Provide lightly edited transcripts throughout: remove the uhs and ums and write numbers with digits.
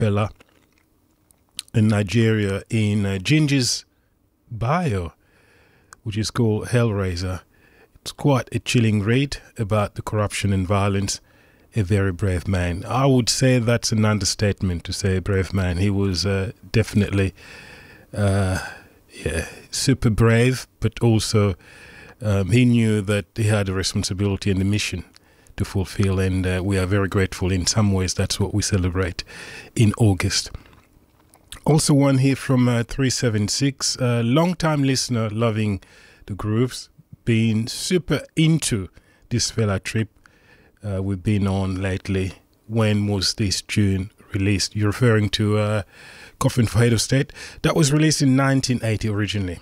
fella in Nigeria in Ginger's bio, which is called Hellraiser. It's quite a chilling read about the corruption and violence. A very brave man. I would say that's an understatement to say a brave man. He was definitely super brave, but also he knew that he had a responsibility and a mission to fulfill, and we are very grateful. In some ways, that's what we celebrate in August. Also one here from 376, long-time listener, loving the grooves, been super into this fella trip we've been on lately. When was this tune released? You're referring to Coffin for Head of State. That was released in 1980 originally.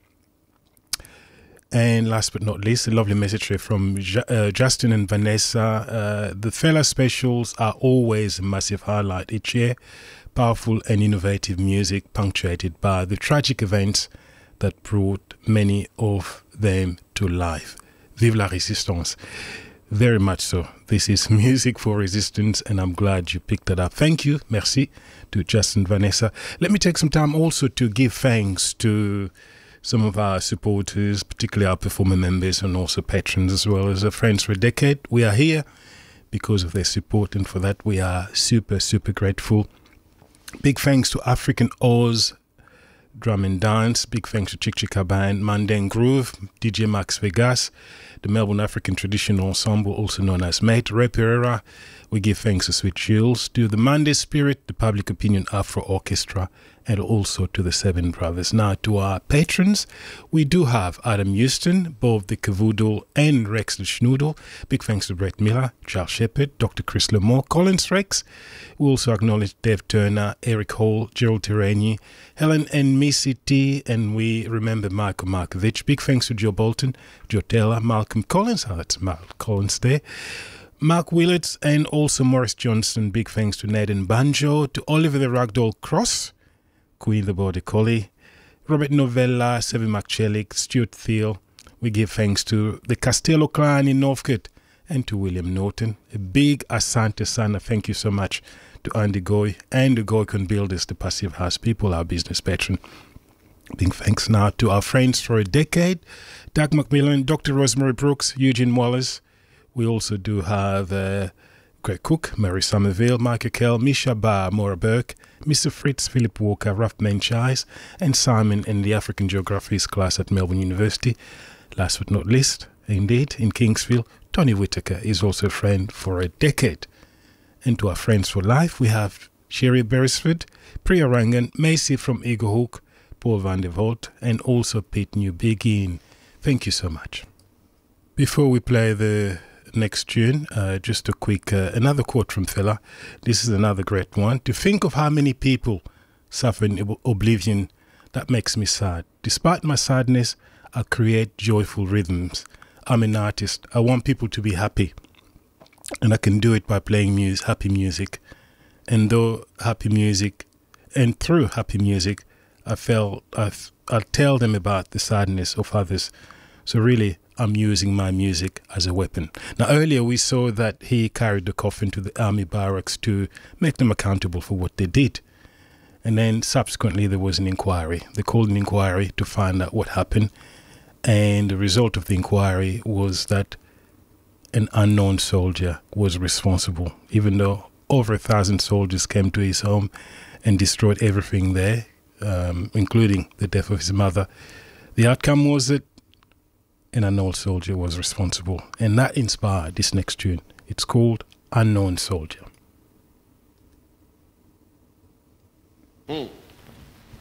And last but not least, a lovely message here from Justin and Vanessa. The fella specials are always a massive highlight each year. Powerful and innovative music punctuated by the tragic events that brought many of them to life. Vive la résistance. Very much so. This is music for resistance, and I'm glad you picked that up. Thank you. Merci to Justin and Vanessa. Let me take some time also to give thanks to some of our supporters, particularly our performer members and also patrons, as well as our friends for a decade. We are here because of their support, and for that we are super, super grateful. Big thanks to African Oz Drum and Dance. Big thanks to Chick Chicka Band, Mandeng Groove, DJ Max Vegas, the Melbourne African Traditional Ensemble, also known as Mate, Ray Pereira. We give thanks to Sweet Chills, to the Monday Spirit, the Public Opinion Afro Orchestra, and also to the Seven Brothers. Now, to our patrons, we do have Adam Houston, Bob the Cavoodle, and Rex the Schnoodle. Big thanks to Brett Miller, Charles Shepard, Dr. Chris Lamore, Collins Rex. We also acknowledge Dave Turner, Eric Hall, Gerald Terrani, Helen and Missy T, and we remember Michael Markovich. Big thanks to Joe Bolton, Joe Taylor, Malcolm Collins. Oh, that's Malcolm Collins there. Mark Willets, and also Morris Johnson. Big thanks to Ned and Banjo, to Oliver the Ragdoll Cross, Queen the Border Collie, Robert Novella, Sevi McChellick, Stuart Thiel. We give thanks to the Castello clan in Northcote and to William Norton. A big Asante Sana thank you so much to Andy Goy and the Goycon Builders, the Passive House people, our business patron. Big thanks now to our friends for a decade, Doug McMillan, Dr. Rosemary Brooks, Eugene Wallace. We also do have Greg Cook, Mary Somerville, Michael Kell, Misha Ba, Maura Burke, Mr. Fritz, Philip Walker, Ralph Menchais, and Simon in the African Geographies class at Melbourne University. Last but not least, indeed, in Kingsville, Tony Whittaker is also a friend for a decade. And to our friends for life, we have Sherry Beresford, Priya Rangan, Macy from Eaglehawk, Paul van der Voort, and also Pete Newbegin. Thank you so much. Before we play the next tune, just a quick another quote from Fela. This is another great one. To think of how many people suffer in oblivion, that makes me sad. Despite my sadness, I create joyful rhythms. I'm an artist. I want people to be happy, and I can do it by playing happy music. And through happy music, I'll tell them about the sadness of others. So really, I'm using my music as a weapon. Now, earlier we saw that he carried the coffin to the army barracks to make them accountable for what they did. And then subsequently there was an inquiry. They called an inquiry to find out what happened. And the result of the inquiry was that an unknown soldier was responsible, even though over 1,000 soldiers came to his home and destroyed everything there, including the death of his mother. The outcome was that an unknown soldier was responsible, and that inspired this next tune. It's called Unknown Soldier.